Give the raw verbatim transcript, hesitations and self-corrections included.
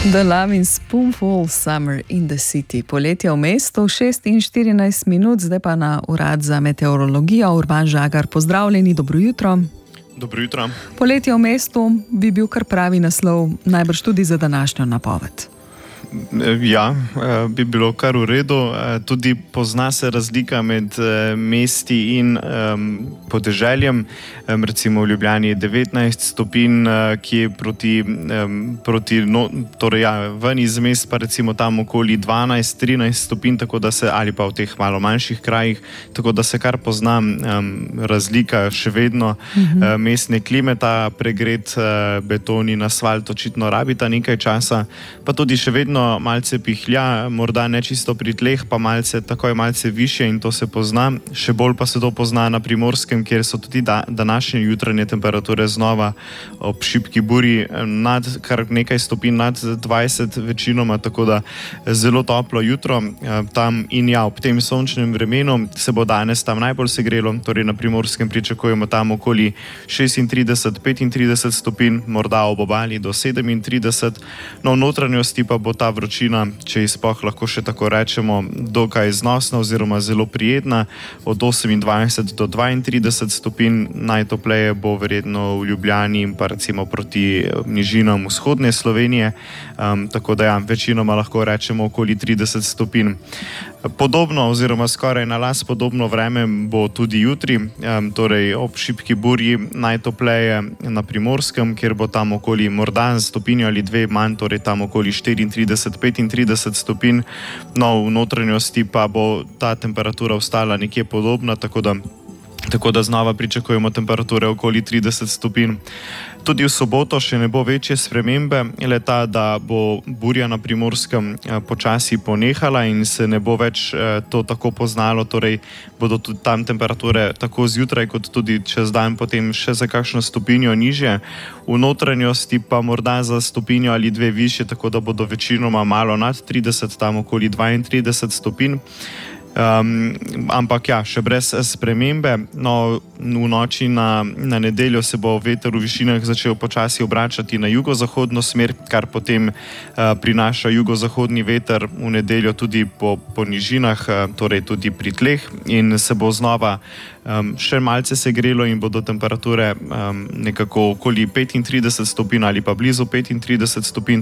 The Loving Spoonful, Summer in the City. Poletje v mestu, šest in štirinajst minut, zdaj pa na Urad za meteorologijo. Urban Žagar, pozdravljeni, dobro jutro. Dobro jutro. Poletje v mestu bi bil kar pravi naslov, najbrž tudi za današnjo napoved. Ja, bi bilo kar v redu. Tudi pozna se razlika med mesti in um, podeželjem. Um, recimo v Ljubljani je devetnajst stopinj, ki je proti, um, proti no, torej ja, ven iz mest pa recimo tam okoli dvanajst trinajst stopinj, tako da se, ali pa v teh malo manjših krajih, tako da se kar pozna um, razlika še vedno. Mhm. Uh, mestne klime, ta pregret uh, beton in asfalt očitno rabita nekaj časa, pa tudi še vedno malce pihlja, morda ne čisto pri tleh, pa malce, takoj malce više in to se pozna. Še bolj pa se to pozna na Primorskem, kjer so tudi da, današnje jutranje temperature znova ob šibki buri nad kar nekaj stopinj, nad dvajset večinoma, tako da zelo toplo jutro tam in ja, ob tem sončnem vremenu se bo danes tam najbolj segrelo, torej na Primorskem pričakujemo tam okoli šestintrideset petintrideset stopinj, morda ob obali do sedemintrideset, no v notranjosti pa bo ta vročina, če ji sploh lahko še tako rečemo, dokaj znosna oziroma zelo prijetna, od osemindvajset do dvaintrideset stopinj, najtopleje bo verjetno v Ljubljani in pa recimo proti nižinam vzhodne Slovenije, um, tako da ja, večinoma lahko rečemo okoli trideset stopinj. Podobno oziroma skoraj na las podobno vreme bo tudi jutri, um, torej ob šibki burji najtopleje na Primorskem, kjer bo tam okoli morda stopinjo ali dve manj, torej tam okoli štiriintrideset petintrideset stopinj, no v notranjosti pa bo ta temperatura ostala nekje podobna, tako da, tako da znova pričakujemo temperature okoli trideset stopinj. Tudi v soboto še ne bo večje spremembe, le ta, da bo burja na Primorskem počasi ponehala in se ne bo več to tako poznalo, torej bodo tudi tam temperature tako zjutraj kot tudi čez dan potem še za kakšno stopinjo nižje, v notranjosti pa morda za stopinjo ali dve više, tako da bodo večinoma malo nad trideset, tam okoli dvaintrideset stopinj. Um, ampak ja, še brez spremembe. No, v noči na, na nedeljo se bo veter v višinah začel počasi obračati na jugozahodno smer, kar potem uh, prinaša jugozahodni veter v nedeljo tudi po, po nižinah, uh, torej tudi pri tleh, in se bo znova um, še malce segrelo in bodo temperature um, nekako okoli petintrideset stopinj ali pa blizu petintrideset stopinj.